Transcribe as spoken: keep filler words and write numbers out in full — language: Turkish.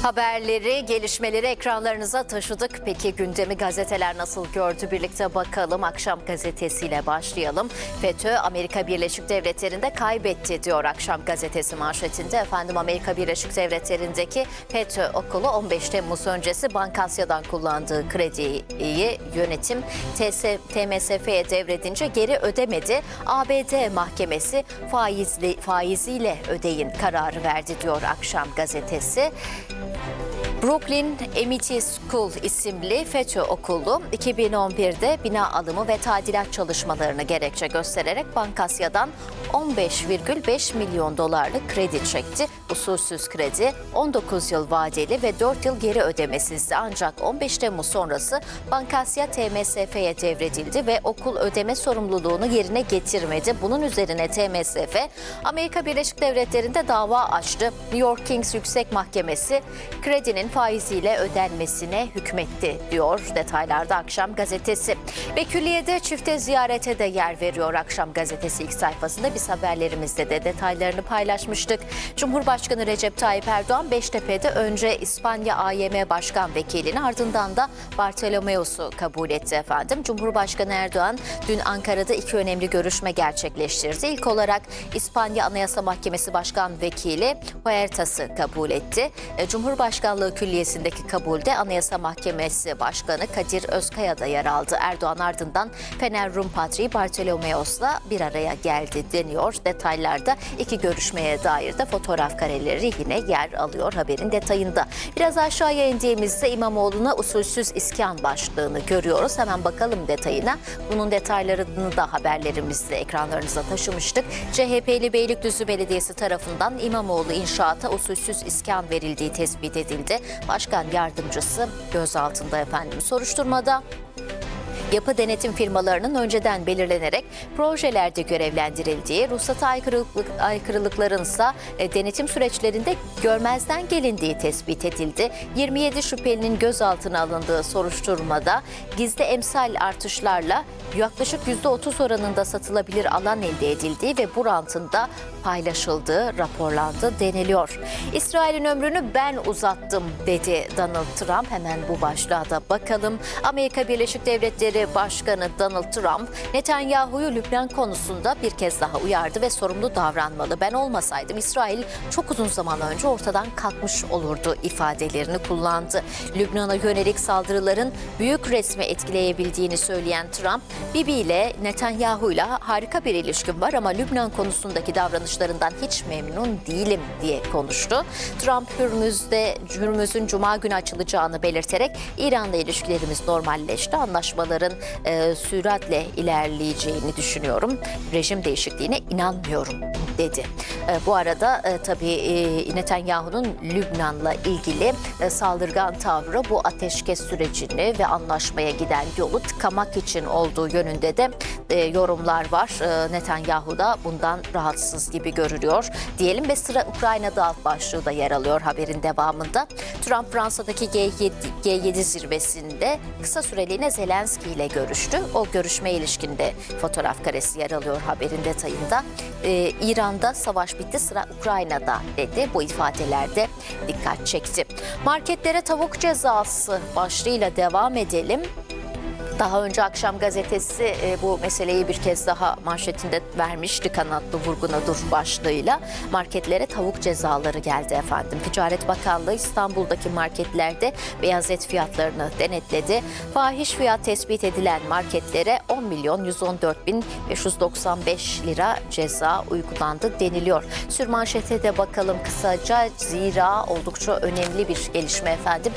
Haberleri, gelişmeleri ekranlarınıza taşıdık. Peki gündemi gazeteler nasıl gördü? Birlikte bakalım. Akşam gazetesiyle başlayalım. FETÖ, Amerika Birleşik Devletleri'nde kaybetti diyor Akşam gazetesi manşetinde. Efendim Amerika Birleşik Devletleri'ndeki FETÖ okulu on beş Temmuz öncesi Bankasya'dan kullandığı krediyi yönetim T M S F'ye devredince geri ödemedi. A B D mahkemesi faizli, faiziyle ödeyin kararı verdi diyor Akşam gazetesi. Brooklyn Amity School isimli FETÖ okulu iki bin on birde bina alımı ve tadilat çalışmalarını gerekçe göstererek Bankasya'dan on beş virgül beş milyon dolarlık kredi çekti. Usulsüz kredi on dokuz yıl vadeli ve dört yıl geri ödemesizdi. Ancak on beş Temmuz sonrası Bankasya T M S F'ye devredildi ve okul ödeme sorumluluğunu yerine getirmedi. Bunun üzerine T M S F Amerika Birleşik Devletleri'nde dava açtı. New York Kings Yüksek Mahkemesi kredinin faiziyle ödenmesine hükmetti diyor detaylarda Akşam gazetesi. Ve külliyede çifte ziyarete de yer veriyor Akşam gazetesi ilk sayfasında. Biz haberlerimizde de detaylarını paylaşmıştık. Cumhurbaşkanı Recep Tayyip Erdoğan Beştepe'de önce İspanya A Y M Başkan Vekilini ardından da Bartolomeos'u kabul etti efendim. Cumhurbaşkanı Erdoğan dün Ankara'da iki önemli görüşme gerçekleştirdi. İlk olarak İspanya Anayasa Mahkemesi Başkan Vekili Huertas'ı kabul etti. Cumhurbaşkanlığı Külliyesi'ndeki kabulde Anayasa Mahkemesi Başkanı Kadir Özkaya da yer aldı. Erdoğan ardından Fener Rum Patriği Bartolomeos'la bir araya geldi deniyor. Detaylarda iki görüşmeye dair de fotoğraf kareleri yine yer alıyor haberin detayında. Biraz aşağıya indiğimizde İmamoğlu'na usulsüz iskan başlığını görüyoruz. Hemen bakalım detayına. Bunun detaylarını da haberlerimizde ekranlarınıza taşımıştık. C H P'li Beylikdüzü Belediyesi tarafından İmamoğlu inşaata usulsüz iskan verildiği tespit edildi. Başkan yardımcısı gözaltında efendim. Soruşturmada yapı denetim firmalarının önceden belirlenerek projelerde görevlendirildiği, ruhsata aykırılık, aykırılıkların ise denetim süreçlerinde görmezden gelindiği tespit edildi. yirmi yedi şüphelinin gözaltına alındığı soruşturmada gizli emsal artışlarla yaklaşık yüzde otuz oranında satılabilir alan elde edildiği ve bu rantında paylaşıldığı raporlandı deniliyor. İsrail'in ömrünü ben uzattım dedi Donald Trump. Hemen bu başlığa da bakalım. Amerika Birleşik Devletleri Başkanı Donald Trump, Netanyahu'yu Lübnan konusunda bir kez daha uyardı ve sorumlu davranmalı. Ben olmasaydım İsrail çok uzun zaman önce ortadan kalkmış olurdu ifadelerini kullandı. Lübnan'a yönelik saldırıların büyük resmi etkileyebildiğini söyleyen Trump, Bibi ile Netanyahu ile harika bir ilişkim var ama Lübnan konusundaki davranışlarından hiç memnun değilim diye konuştu. Trump Hürmüz'de Hürmüz'ün Cuma günü açılacağını belirterek İran'la ilişkilerimiz normalleşti. Anlaşmaların e, süratle ilerleyeceğini düşünüyorum. Rejim değişikliğine inanmıyorum dedi. E, bu arada e, tabii e, Netanyahu'nun Lübnan'la ilgili e, saldırgan tavrı bu ateşkes sürecini ve anlaşmaya giden yolu tıkamak için olduğu yönünde de e, yorumlar var. E, Netanyahu da bundan rahatsız gibi görülüyor diyelim ve sıra Ukrayna'da alt başlığı da yer alıyor haberin devamında. Trump Fransa'daki G yedi zirvesinde kısa süreliğine Zelenski ile görüştü. O görüşmeye ilişkinde fotoğraf karesi yer alıyor haberin detayında. Ee, İran'da savaş bitti, sıra Ukrayna'da dedi. Bu ifadelerde dikkat çekti. Marketlere tavuk cezası başlığıyla devam edelim. Daha önce Akşam gazetesi e, bu meseleyi bir kez daha manşetinde vermişti, kanatlı vurguna dur başlığıyla. Marketlere tavuk cezaları geldi efendim. Ticaret Bakanlığı İstanbul'daki marketlerde beyaz et fiyatlarını denetledi. Fahiş fiyat tespit edilen marketlere on milyon yüz on dört bin beş yüz doksan beş lira ceza uygulandı deniliyor. Sürmanşete de bakalım kısaca, zira oldukça önemli bir gelişme efendim.